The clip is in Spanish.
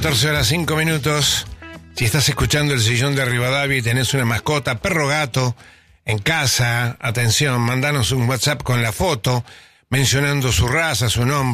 14 horas 5 minutos. Si estás escuchando El Sillón de Rivadavia y tenés una mascota, perro, gato, en casa, atención, mandanos un WhatsApp con la foto, mencionando su raza, su nombre.